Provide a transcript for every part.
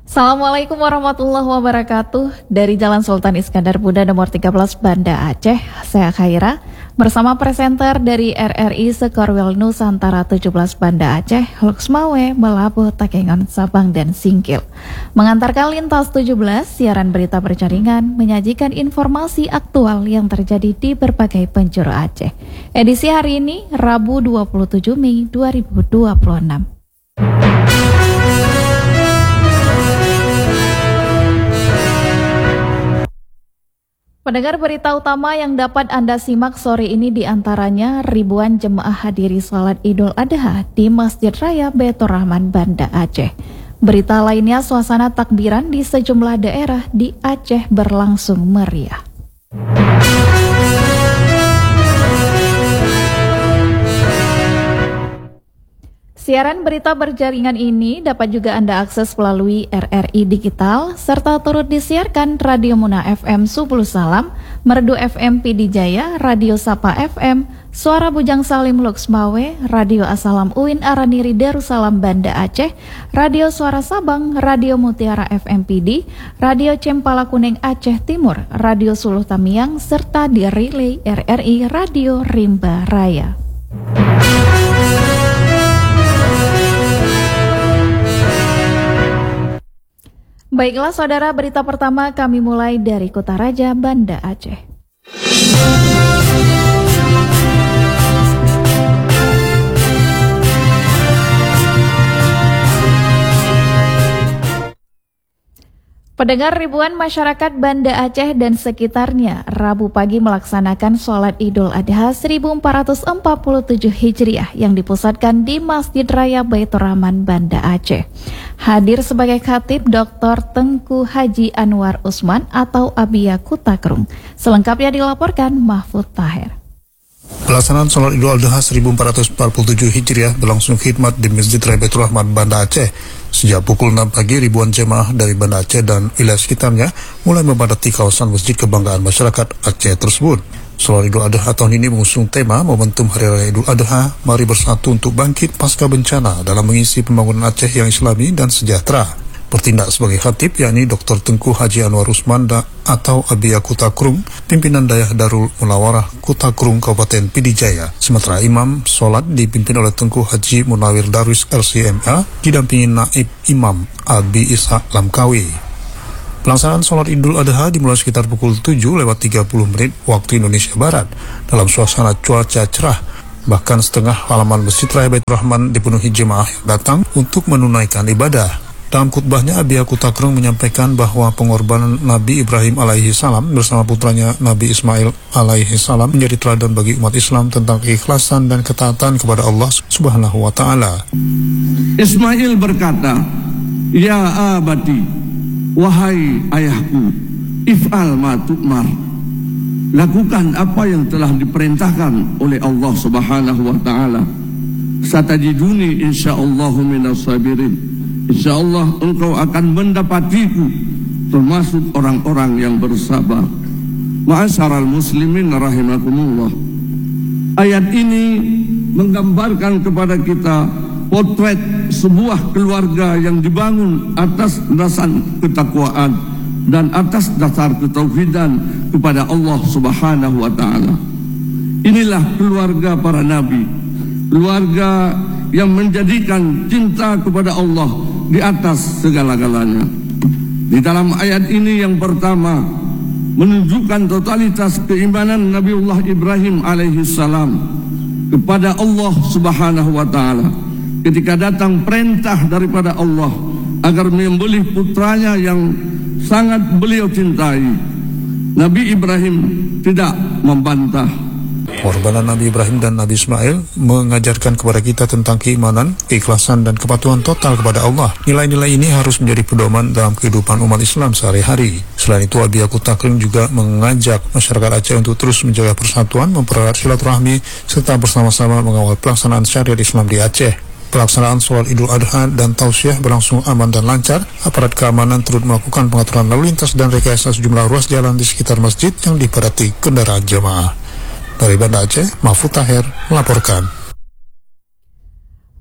Assalamualaikum warahmatullahi wabarakatuh. Dari Jalan Sultan Iskandar Muda nomor 13 Banda Aceh, saya Khaira bersama presenter dari RRI Sekorwil Nusantara 17 Banda Aceh, Luxmawe, Melabuh, Takengon, Sabang, dan Singkil. Mengantarkan lintas 17, siaran berita berjaringan, menyajikan informasi aktual yang terjadi di berbagai penjuru Aceh. Edisi hari ini, Rabu 27 Mei 2026. Pendengar, berita utama yang dapat Anda simak sore ini diantaranya ribuan jemaah hadiri salat Idul Adha di Masjid Raya Baitur Rahman, Banda Aceh. Berita lainnya, suasana takbiran di sejumlah daerah di Aceh berlangsung meriah. Siaran berita berjaringan ini dapat juga Anda akses melalui RRI Digital, serta turut disiarkan Radio Muna FM Subul Salam, Merdu FM Pidijaya, Radio Sapa FM, Suara Bujang Salim Luxmawe, Radio Asalam Uin Araniri Darussalam Banda Aceh, Radio Suara Sabang, Radio Mutiara FM PD, Radio Cempala Kuning Aceh Timur, Radio Suluh Tamiang, serta di relay RRI Radio Rimba Raya. Baiklah saudara, berita pertama kami mulai dari Kota Raja, Banda Aceh. Pendengar, ribuan masyarakat Banda Aceh dan sekitarnya Rabu pagi melaksanakan sholat Idul Adha 1447 Hijriah yang dipusatkan di Masjid Raya Baitur Rahman, Banda Aceh. Hadir sebagai khatib Dr. Tengku Haji Anwar Usman atau Abia Kutakrung. Selengkapnya dilaporkan Mahfud Taher. Pelaksanaan sholat Idul Adha 1447 Hijriah berlangsung khidmat di Masjid Raya Baitur Rahman, Banda Aceh. Sejak pukul 6 pagi, ribuan jemaah dari Banda Aceh dan wilayah sekitarnya mulai memadati kawasan Masjid Kebanggaan Masyarakat Aceh tersebut. Sholat Idul Adha tahun ini mengusung tema momentum Hari Raya Idul Adha, mari bersatu untuk bangkit pasca bencana dalam mengisi pembangunan Aceh yang islami dan sejahtera. Bertindak sebagai khatib yakni Dr. Tengku Haji Anwar Usman atau Abia Kutakrung, pimpinan Dayah Darul Munawarah Kutakrung Kabupaten Pidijaya. Sementara imam sholat dipimpin oleh Tengku Haji Munawir Darwis LCMA, didampingi naib imam Abi Ishak Lamkawi. Pelaksanaan sholat Idul Adha dimulai sekitar pukul 7:30 waktu Indonesia Barat dalam suasana cuaca cerah. Bahkan setengah halaman Masjid Raya Baitur Rahman dipenuhi jemaah yang datang untuk menunaikan ibadah. Dalam khutbahnya, Abia Kutakrung menyampaikan bahwa pengorbanan Nabi Ibrahim alaihi salam bersama putranya Nabi Ismail alaihi salam menjadi teladan bagi umat Islam tentang keikhlasan dan ketaatan kepada Allah Subhanahu wa taala. Ismail berkata, "Ya abati, wahai ayahku, if'al ma tu'mar." Lakukan apa yang telah diperintahkan oleh Allah Subhanahu wa taala. Satajiduni insyaallahu minas sabirin. InsyaAllah engkau akan mendapatiku termasuk orang-orang yang bersabar. Ma'asyaral muslimin rahimakumullah. Ayat ini menggambarkan kepada kita potret sebuah keluarga yang dibangun atas dasar ketakwaan dan atas dasar ketauhidan kepada Allah Subhanahu wa taala. Inilah keluarga para nabi, keluarga yang menjadikan cinta kepada Allah di atas segala-galanya. Di dalam ayat ini yang pertama menunjukkan totalitas keimanan Nabiullah Ibrahim alaihi salam kepada Allah Subhanahu wa taala ketika datang perintah daripada Allah agar menyembelih putranya yang sangat beliau cintai. Nabi Ibrahim tidak membantah. Pengorbanan Nabi Ibrahim dan Nabi Ismail mengajarkan kepada kita tentang keimanan, keikhlasan, dan kepatuhan total kepada Allah. Nilai-nilai ini harus menjadi pedoman dalam kehidupan umat Islam sehari-hari. Selain itu, Abia Kutakrung juga mengajak masyarakat Aceh untuk terus menjaga persatuan, mempererat silaturahmi, serta bersama-sama mengawal pelaksanaan syariat Islam di Aceh. Pelaksanaan sholat Idul Adha dan tausiah berlangsung aman dan lancar. Aparat keamanan turut melakukan pengaturan lalu lintas dan rekayasa sejumlah ruas jalan di sekitar masjid yang dipadati kendaraan jemaah. Dari Banda Aceh, Mahfud Taher melaporkan.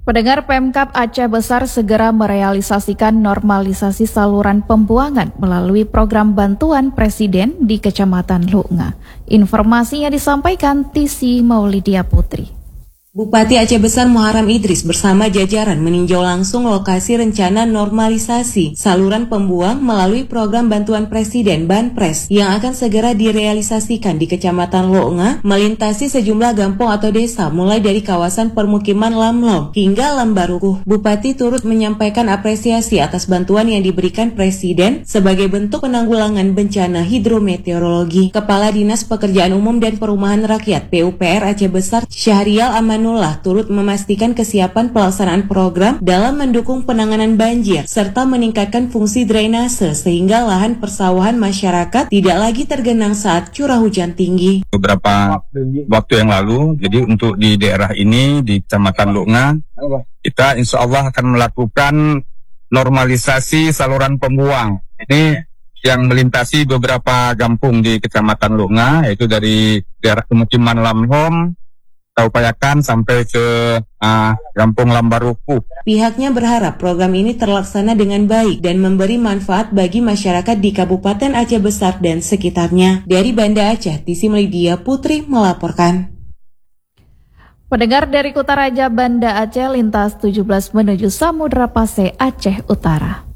Pendengar, Pemkab Aceh Besar segera merealisasikan normalisasi saluran pembuangan melalui program bantuan Presiden di Kecamatan Lunga. Informasinya disampaikan Tisi Maulidia Putri. Bupati Aceh Besar Muharram Idris bersama jajaran meninjau langsung lokasi rencana normalisasi saluran pembuang melalui program bantuan Presiden Banpres yang akan segera direalisasikan di Kecamatan Lunga melintasi sejumlah kampung atau desa mulai dari kawasan permukiman Lamlong hingga Lambarukuh. Bupati turut menyampaikan apresiasi atas bantuan yang diberikan Presiden sebagai bentuk penanggulangan bencana hidrometeorologi. Kepala Dinas Pekerjaan Umum dan Perumahan Rakyat PUPR Aceh Besar Syahrial Amanullah turut memastikan kesiapan pelaksanaan program dalam mendukung penanganan banjir serta meningkatkan fungsi drainase sehingga lahan persawahan masyarakat tidak lagi tergenang saat curah hujan tinggi. Beberapa waktu yang lalu, jadi untuk di daerah ini di Kecamatan Lunga, kita insya Allah akan melakukan normalisasi saluran pembuang. Ini yang melintasi beberapa kampung di Kecamatan Lunga, yaitu dari daerah pemukiman Lamhom, kita upayakan sampai ke Kampung Lambarukuh. Pihaknya berharap program ini terlaksana dengan baik dan memberi manfaat bagi masyarakat di Kabupaten Aceh Besar dan sekitarnya. Dari Banda Aceh, Tisi Maulidia Putri melaporkan. Pendengar, dari Kutaraja Banda Aceh lintas 17 menuju Samudra Pasai Aceh Utara.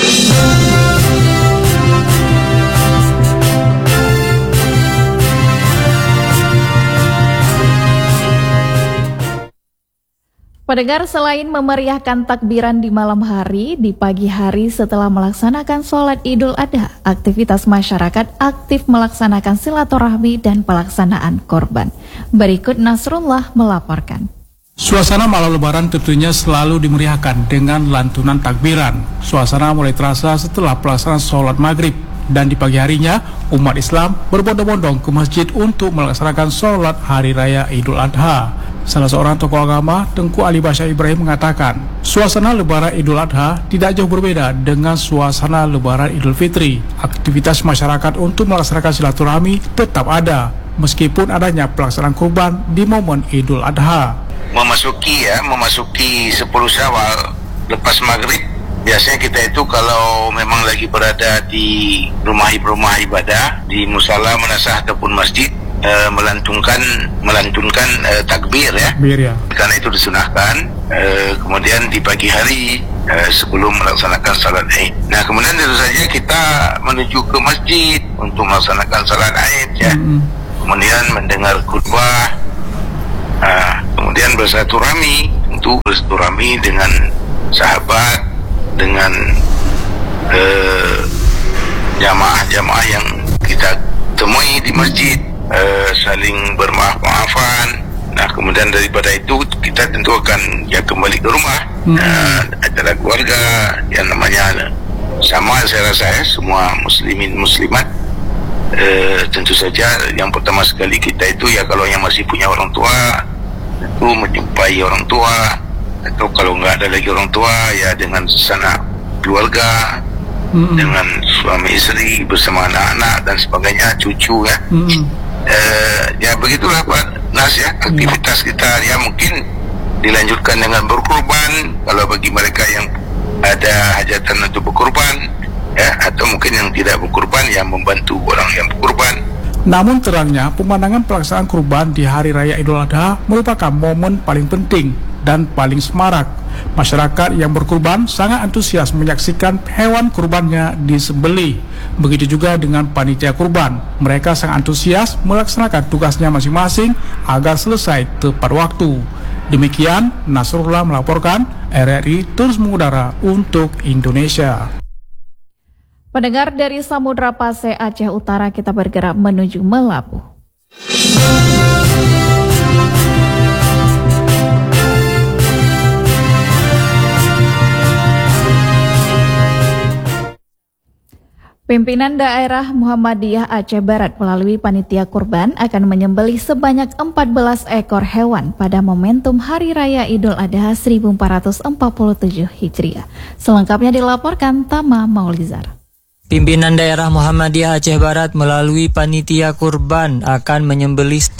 Pendengar, selain memeriahkan takbiran di malam hari, di pagi hari setelah melaksanakan sholat Idul Adha, aktivitas masyarakat aktif melaksanakan silaturahmi dan pelaksanaan korban. Berikut Nasrullah melaporkan. Suasana malam lebaran tentunya selalu dimeriahkan dengan lantunan takbiran. Suasana mulai terasa setelah pelaksanaan sholat maghrib. Dan di pagi harinya, umat Islam berbondong-bondong ke masjid untuk melaksanakan sholat Hari Raya Idul Adha. Salah seorang tokoh agama, Tengku Ali Basya Ibrahim, mengatakan, suasana Lebaran Idul Adha tidak jauh berbeda dengan suasana Lebaran Idul Fitri. Aktivitas masyarakat untuk melaksanakan silaturahmi tetap ada, meskipun adanya pelaksanaan kurban di momen Idul Adha. Memasuki 10 Syawal lepas maghrib, biasanya kita itu kalau memang lagi berada di rumah ibadah, di musala, manasah ataupun masjid, melantunkan takbir ya. Karena itu disunahkan. Kemudian di pagi hari sebelum melaksanakan salat Aid. Nah, kemudian tentu saja kita menuju ke masjid untuk melaksanakan salat Aid ya. Kemudian mendengar khutbah. Kemudian bersilaturahmi, untuk bersilaturahmi dengan sahabat, dengan jamaah-jamaah yang kita temui di masjid, saling bermaaf-maafan. Nah, kemudian daripada itu kita tentu akan kembali ke rumah. Adalah keluarga yang namanya sama, saya rasa ya, semua muslimin muslimat. Tentu saja yang pertama sekali kita itu ya, kalau yang masih punya orang tua itu menjumpai orang tua, atau kalau nggak ada lagi orang tua ya dengan sanak keluarga, dengan suami istri bersama anak-anak dan sebagainya, cucu ya. Ya begitulah Pak Nas ya, aktivitas kita ya, mungkin dilanjutkan dengan berkurban kalau bagi mereka yang ada hajatan untuk berkurban ya, atau mungkin yang tidak berkurban yang membantu orang yang berkurban. Namun terangnya, pemandangan pelaksanaan kurban di Hari Raya Idul Adha merupakan momen paling penting dan paling semarak. Masyarakat yang berkurban sangat antusias menyaksikan hewan kurbannya disembelih. Begitu juga dengan panitia kurban. Mereka sangat antusias melaksanakan tugasnya masing-masing agar selesai tepat waktu. Demikian, Nasrullah melaporkan, RRI terus mengudara untuk Indonesia. Pendengar, dari Samudra Pasai Aceh Utara kita bergerak menuju Melabuh. Pimpinan Daerah Muhammadiyah Aceh Barat melalui panitia kurban akan menyembelih sebanyak 14 ekor hewan pada momentum Hari Raya Idul Adha 1447 Hijriah. Selengkapnya dilaporkan Tama Maulizar. Pimpinan Daerah Muhammadiyah Aceh Barat melalui panitia kurban akan menyembelih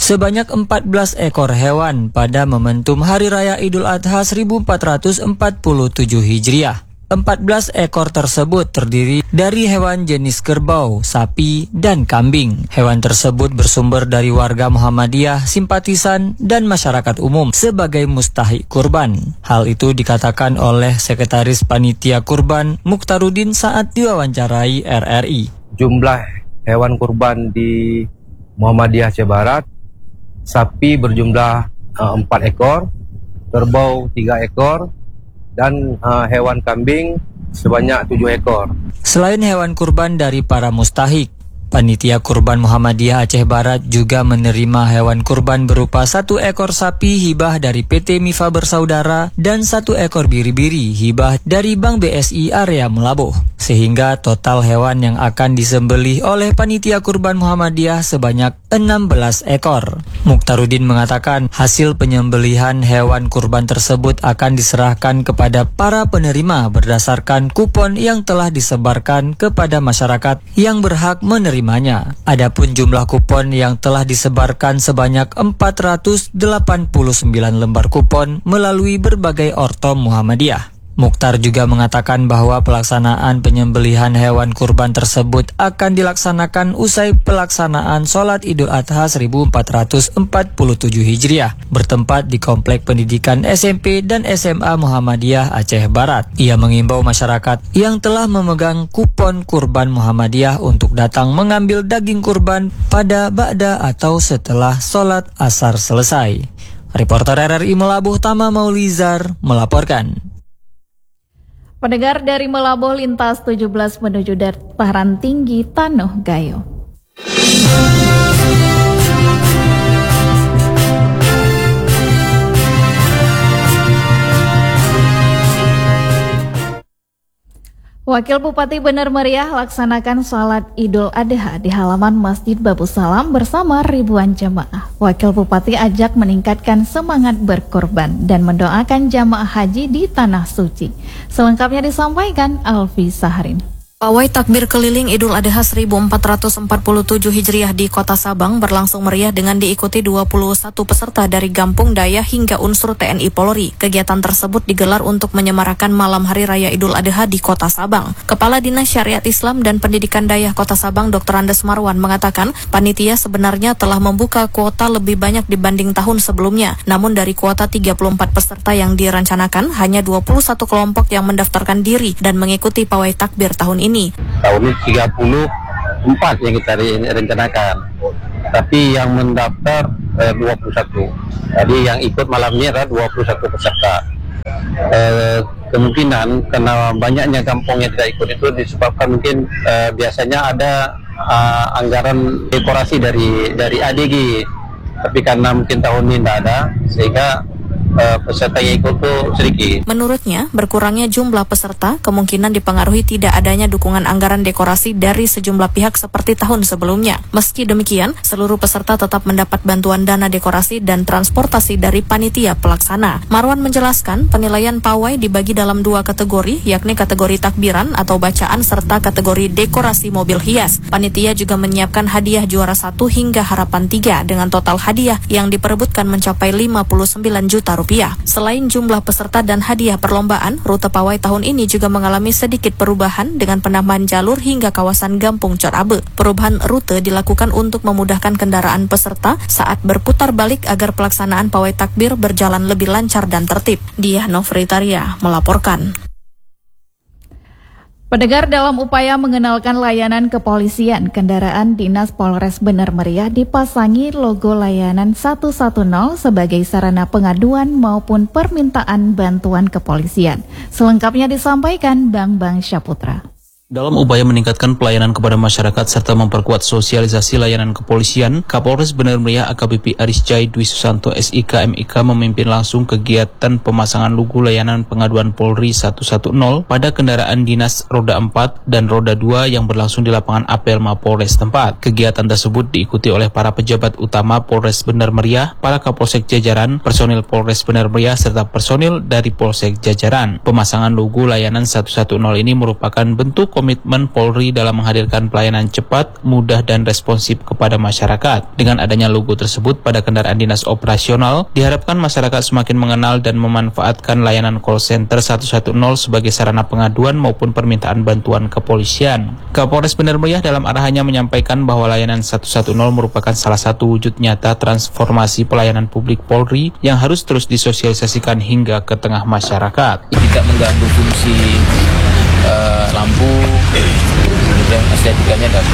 sebanyak 14 ekor hewan pada momentum Hari Raya Idul Adha 1447 Hijriah. 14 ekor tersebut terdiri dari hewan jenis kerbau, sapi, dan kambing. Hewan tersebut bersumber dari warga Muhammadiyah, simpatisan, dan masyarakat umum sebagai mustahik kurban. Hal itu dikatakan oleh Sekretaris Panitia Kurban Mukhtaruddin saat diwawancarai RRI. Jumlah hewan kurban di Muhammadiyah Aceh Barat, sapi berjumlah 4 ekor, kerbau 3 ekor, dan hewan kambing sebanyak 7 ekor. Selain hewan kurban dari para mustahik, Panitia Kurban Muhammadiyah Aceh Barat juga menerima hewan kurban berupa 1 ekor sapi hibah dari PT Mifa Bersaudara dan 1 ekor biri-biri hibah dari Bank BSI area Melabuh. Sehingga total hewan yang akan disembelih oleh Panitia Kurban Muhammadiyah sebanyak 16 ekor. Mukhtaruddin mengatakan hasil penyembelihan hewan kurban tersebut akan diserahkan kepada para penerima berdasarkan kupon yang telah disebarkan kepada masyarakat yang berhak menerimanya. Adapun jumlah kupon yang telah disebarkan sebanyak 489 lembar kupon melalui berbagai ortom Muhammadiyah. Mukhtar juga mengatakan bahwa pelaksanaan penyembelihan hewan kurban tersebut akan dilaksanakan usai pelaksanaan Sholat Idul Adha 1447 Hijriah bertempat di Komplek Pendidikan SMP dan SMA Muhammadiyah Aceh Barat. Ia mengimbau masyarakat yang telah memegang kupon kurban Muhammadiyah untuk datang mengambil daging kurban pada ba'da atau setelah sholat asar selesai. Reporter RRI Melabuh Tama Maulizar melaporkan. Pendengar dari Melabuh lintas 17 menuju dataran tinggi Tanuh Gayo. Wakil Bupati Bener Meriah laksanakan sholat Idul Adha di halaman Masjid Babu Salam bersama ribuan jemaah. Wakil Bupati ajak meningkatkan semangat berkorban dan mendoakan jamaah haji di Tanah Suci. Selengkapnya disampaikan Alfi Sahrin. Pawai takbir keliling Idul Adha 1447 Hijriah di Kota Sabang berlangsung meriah dengan diikuti 21 peserta dari Gampung Daya hingga unsur TNI Polri. Kegiatan tersebut digelar untuk menyemarakan malam Hari Raya Idul Adha di Kota Sabang. Kepala Dinas Syariat Islam dan Pendidikan Daya Kota Sabang Dr. Andes Marwan mengatakan panitia sebenarnya telah membuka kuota lebih banyak dibanding tahun sebelumnya. Namun dari kuota 34 peserta yang direncanakan, hanya 21 kelompok yang mendaftarkan diri dan mengikuti pawai takbir tahun ini. Tahun ini 34 yang kita rencanakan, tapi yang mendaftar 21. Jadi yang ikut malam ini adalah 21 peserta. Kemungkinan karena banyaknya kampung yang tidak ikut itu disebabkan mungkin biasanya ada anggaran dekorasi dari ADG, tapi karena mungkin tahun ini tidak ada sehingga peserta yang ikut itu sedikit. Menurutnya, berkurangnya jumlah peserta kemungkinan dipengaruhi tidak adanya dukungan anggaran dekorasi dari sejumlah pihak seperti tahun sebelumnya. Meski demikian, seluruh peserta tetap mendapat bantuan dana dekorasi dan transportasi dari panitia pelaksana. Marwan menjelaskan, penilaian pawai dibagi dalam 2 kategori, yakni kategori takbiran atau bacaan serta kategori dekorasi mobil hias. Panitia juga menyiapkan hadiah juara 1 hingga harapan 3 dengan total hadiah yang diperebutkan mencapai 59 juta rupiah. Selain jumlah peserta dan hadiah perlombaan, rute pawai tahun ini juga mengalami sedikit perubahan dengan penambahan jalur hingga kawasan Gampung Cor Abe. Perubahan rute dilakukan untuk memudahkan kendaraan peserta saat berputar balik agar pelaksanaan pawai takbir berjalan lebih lancar dan tertib. Diah Novritaria melaporkan. Pendengar, dalam upaya mengenalkan layanan kepolisian, kendaraan Dinas Polres Bener Meriah dipasangi logo layanan 110 sebagai sarana pengaduan maupun permintaan bantuan kepolisian. Selengkapnya disampaikan Bang Syaputra. Dalam upaya meningkatkan pelayanan kepada masyarakat serta memperkuat sosialisasi layanan kepolisian, Kapolres Bener Meriah AKBP Arisjai Dwi Susanto SIK MIK memimpin langsung kegiatan pemasangan logo layanan pengaduan Polri 110 pada kendaraan dinas roda 4 dan roda 2 yang berlangsung di lapangan apel Mapolres tempat. Kegiatan tersebut diikuti oleh para pejabat utama Polres Bener Meriah, para Kapolsek jajaran, personil Polres Bener Meriah serta personil dari Polsek jajaran. Pemasangan logo layanan 110 ini merupakan bentuk komitmen Polri dalam menghadirkan pelayanan cepat, mudah, dan responsif kepada masyarakat. Dengan adanya logo tersebut pada kendaraan dinas operasional, diharapkan masyarakat semakin mengenal dan memanfaatkan layanan call center 110 sebagai sarana pengaduan maupun permintaan bantuan kepolisian. Kapolres Bener Meriah dalam arahannya menyampaikan bahwa layanan 110 merupakan salah satu wujud nyata transformasi pelayanan publik Polri yang harus terus disosialisasikan hingga ke tengah masyarakat. Tidak mengganggu fungsi lampu, kemudian estetikanya dan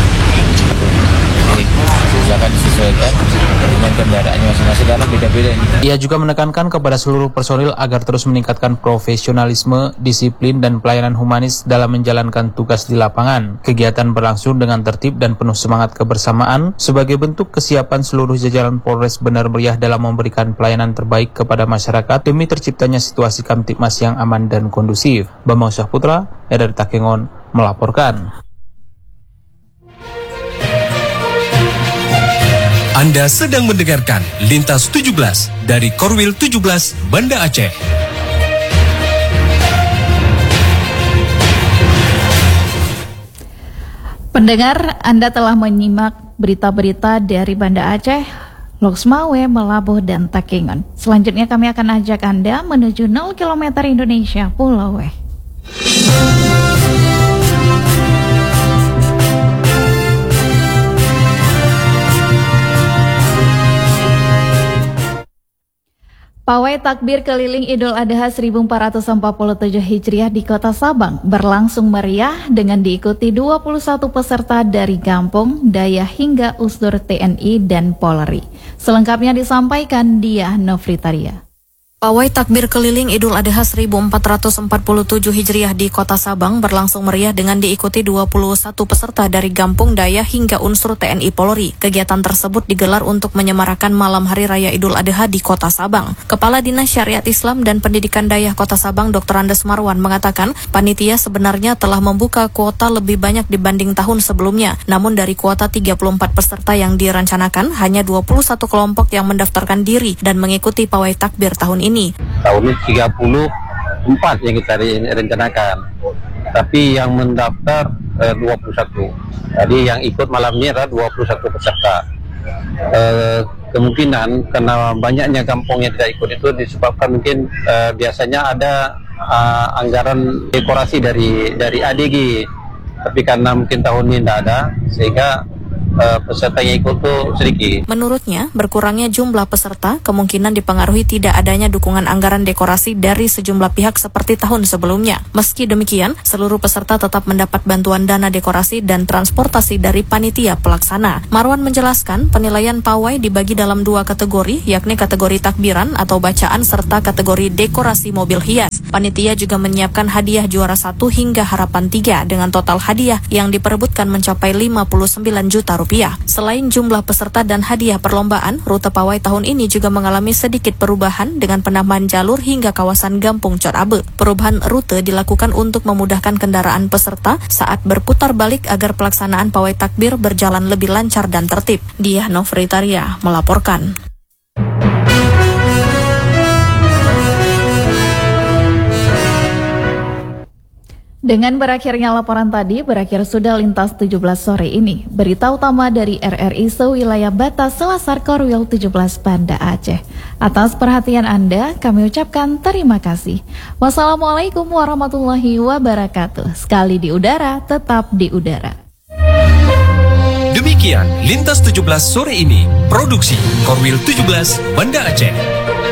silakan disesuaikan dengan kendaraannya masing-masing karena beda-beda. Ia juga menekankan kepada seluruh personil agar terus meningkatkan profesionalisme, disiplin, dan pelayanan humanis dalam menjalankan tugas di lapangan. Kegiatan berlangsung dengan tertib dan penuh semangat kebersamaan sebagai bentuk kesiapan seluruh jajaran Polres Bener Meriah dalam memberikan pelayanan terbaik kepada masyarakat demi terciptanya situasi Kamtibmas yang aman dan kondusif. Bambang Syahputra, dari Takengon, melaporkan. Anda sedang mendengarkan Lintas 17 dari Korwil 17 Banda Aceh. Pendengar, Anda telah menyimak berita-berita dari Banda Aceh, Loksmawe, Melabuh, dan Takengon. Selanjutnya kami akan ajak Anda menuju 0 km Indonesia, Pulau Weh. Pawai takbir keliling Idul Adha 1447 Hijriah di Kota Sabang berlangsung meriah dengan diikuti 21 peserta dari Gampung, Daya hingga Unsur TNI dan Polri. Selengkapnya disampaikan Diah Novitaria. Pawai takbir keliling Idul Adha 1447 Hijriah di Kota Sabang berlangsung meriah dengan diikuti 21 peserta dari Gampung, Daya hingga unsur TNI Polri. Kegiatan tersebut digelar untuk menyemarakan malam Hari Raya Idul Adha di Kota Sabang. Kepala Dinas Syariat Islam dan Pendidikan Daya Kota Sabang Dr. Andes Marwan mengatakan panitia sebenarnya telah membuka kuota lebih banyak dibanding tahun sebelumnya. Namun dari kuota 34 peserta yang direncanakan, hanya 21 kelompok yang mendaftarkan diri dan mengikuti pawai takbir tahun ini. Tahun ini 34 yang kita rencanakan, tapi yang mendaftar 21. Jadi yang ikut malam ini adalah 21 peserta. Kemungkinan karena banyaknya kampung yang tidak ikut itu disebabkan mungkin biasanya ada anggaran dekorasi dari ADG, tapi karena mungkin tahun ini tidak ada sehingga peserta yang ikut itu sedikit. Menurutnya, berkurangnya jumlah peserta kemungkinan dipengaruhi tidak adanya dukungan anggaran dekorasi dari sejumlah pihak seperti tahun sebelumnya. Meski demikian, seluruh peserta tetap mendapat bantuan dana dekorasi dan transportasi dari panitia pelaksana. Marwan menjelaskan, penilaian pawai dibagi dalam 2 kategori, yakni kategori takbiran atau bacaan serta kategori dekorasi mobil hias. Panitia juga menyiapkan hadiah juara 1 hingga harapan 3 dengan total hadiah yang diperebutkan mencapai 59 juta rupiah. Selain jumlah peserta dan hadiah perlombaan, rute pawai tahun ini juga mengalami sedikit perubahan dengan penambahan jalur hingga kawasan Gampung Corabe. Perubahan rute dilakukan untuk memudahkan kendaraan peserta saat berputar balik agar pelaksanaan pawai takbir berjalan lebih lancar dan tertib. Diah Novitaria melaporkan. Dengan berakhirnya laporan tadi, berakhir sudah Lintas 17 sore ini. Berita utama dari RRI sewilayah batas Selasar Korwil 17 Banda Aceh. Atas perhatian Anda, kami ucapkan terima kasih. Wassalamualaikum warahmatullahi wabarakatuh. Sekali di udara, tetap di udara. Demikian Lintas 17 sore ini, produksi Korwil 17 Banda Aceh.